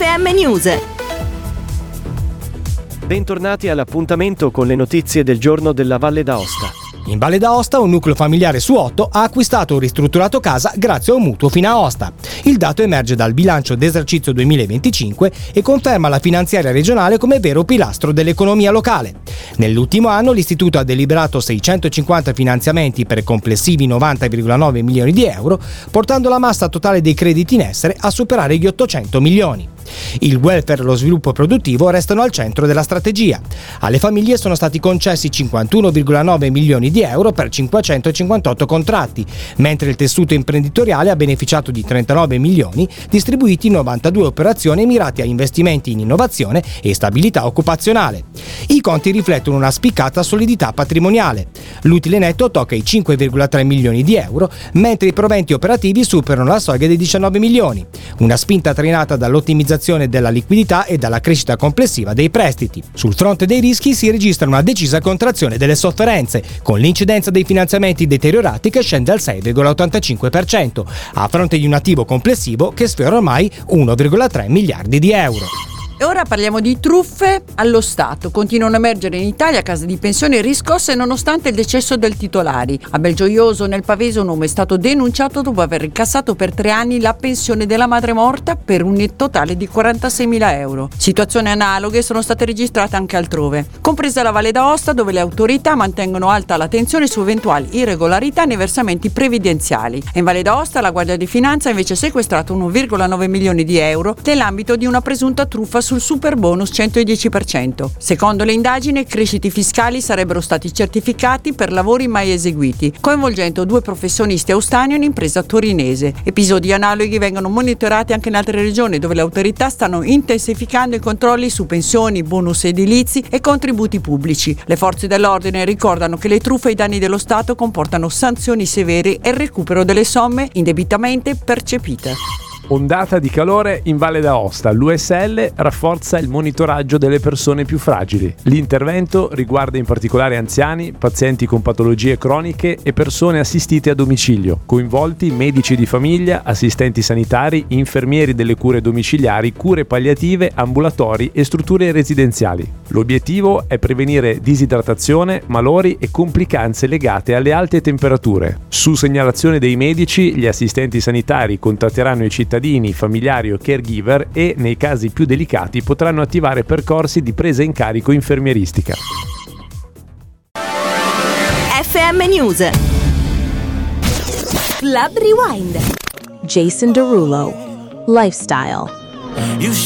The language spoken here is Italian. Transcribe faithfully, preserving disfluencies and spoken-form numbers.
M News. Bentornati all'appuntamento con le notizie del giorno della Valle d'Aosta. In Valle d'Aosta un nucleo familiare su otto ha acquistato o ristrutturato casa grazie a un mutuo Finaosta. Il dato emerge dal bilancio d'esercizio duemilaventicinque e conferma la finanziaria regionale come vero pilastro dell'economia locale. Nell'ultimo anno l'istituto ha deliberato seicentocinquanta finanziamenti per complessivi novanta virgola nove milioni di euro, portando la massa totale dei crediti in essere a superare gli ottocento milioni. Il welfare e lo sviluppo produttivo restano al centro della strategia. Alle famiglie sono stati concessi cinquantuno virgola nove milioni di euro per cinquecentocinquantotto contratti, mentre il tessuto imprenditoriale ha beneficiato di trentanove milioni distribuiti in novantadue operazioni mirate a investimenti in innovazione e stabilità occupazionale. I conti riflettono una spiccata solidità patrimoniale. L'utile netto tocca i cinque virgola tre milioni di euro, mentre i proventi operativi superano la soglia dei diciannove milioni. Una spinta trainata dall'ottimizzazione della liquidità e dalla crescita complessiva dei prestiti. Sul fronte dei rischi si registra una decisa contrazione delle sofferenze, con l'incidenza dei finanziamenti deteriorati che scende al sei virgola ottantacinque per cento, a fronte di un attivo complessivo che sfiora ormai uno virgola tre miliardi di euro. E ora parliamo di truffe allo Stato. Continuano a emergere in Italia case di pensione riscosse nonostante il decesso del titolari. A Belgioioso, nel Pavese, un uomo è stato denunciato dopo aver incassato per tre anni la pensione della madre morta per un totale di quarantaseimila euro. Situazioni analoghe sono state registrate anche altrove, compresa la Valle d'Aosta, dove le autorità mantengono alta l'attenzione su eventuali irregolarità nei versamenti previdenziali. In Valle d'Aosta la Guardia di Finanza ha invece sequestrato uno virgola nove milioni di euro nell'ambito di una presunta truffa sul super bonus centodieci per cento. Secondo le indagini, crediti fiscali sarebbero stati certificati per lavori mai eseguiti, coinvolgendo due professionisti austani e un'impresa torinese. Episodi analoghi vengono monitorati anche in altre regioni, dove le autorità stanno intensificando i controlli su pensioni, bonus edilizi e contributi pubblici. Le forze dell'ordine ricordano che le truffe ai danni dello Stato comportano sanzioni severe e il recupero delle somme indebitamente percepite. Ondata di calore in Valle d'Aosta. L'U S L rafforza il monitoraggio delle persone più fragili. L'intervento riguarda in particolare anziani, pazienti con patologie croniche e persone assistite a domicilio, coinvolti medici di famiglia, assistenti sanitari, infermieri delle cure domiciliari, cure palliative, ambulatori e strutture residenziali. L'obiettivo è prevenire disidratazione, malori e complicanze legate alle alte temperature. Su segnalazione dei medici, gli assistenti sanitari contatteranno i cittadini, familiari o caregiver e, nei casi più delicati, potranno attivare percorsi di presa in carico infermieristica. F M News. Club Rewind. Jason Derulo. Lifestyle. You